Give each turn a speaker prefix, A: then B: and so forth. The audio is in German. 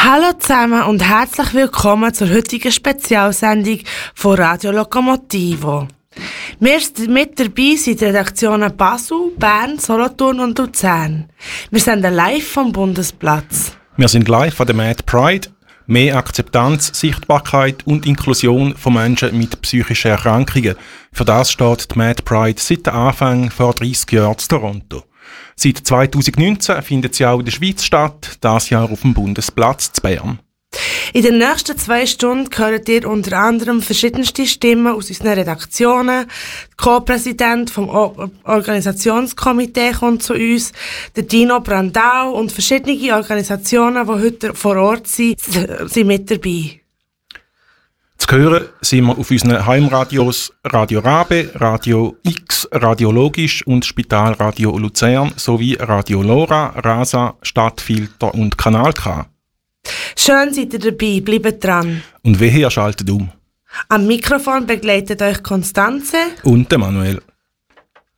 A: Hallo zusammen und herzlich willkommen zur heutigen Spezialsendung von Radio Lokomotivo. Mit dabei sind die Redaktionen Basel, Bern, Solothurn und Luzern. Wir sind live vom Bundesplatz.
B: Wir sind live von der Mad Pride. Mehr Akzeptanz, Sichtbarkeit und Inklusion von Menschen mit psychischen Erkrankungen. Für das steht die Mad Pride seit dem Anfang vor 30 Jahren in Toronto. Seit 2019 findet sie auch in der Schweiz statt, dieses Jahr auf dem Bundesplatz zu Bern.
A: In den nächsten 2 Stunden hört ihr unter anderem verschiedenste Stimmen aus unseren Redaktionen. Der Co-Präsident vom Organisationskomitee kommt zu uns, der Dino Brandau und verschiedene Organisationen, die heute vor Ort sind mit dabei.
B: Zu hören sind wir auf unseren Heimradios Radio Rabe, Radio X, Radio Logisch und Spitalradio Luzern sowie Radio Lora, Rasa, Stadtfilter und Kanal K.
A: Schön seid ihr dabei, bleibt dran.
B: Und wehe, ihr schaltet um.
A: Am Mikrofon begleitet euch Konstanze
B: und der Manuel.